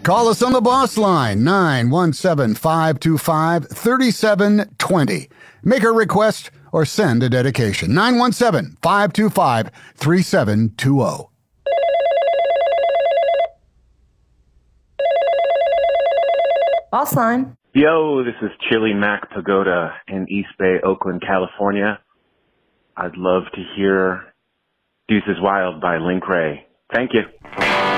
Call us on the boss line, 917-525-3720. Make a request or send a dedication, 917-525-3720. Boss line. Yo, this is Chili Mac Pagoda in East Bay, Oakland, California. I'd love to hear Deuces Wild by Link Ray. Thank you.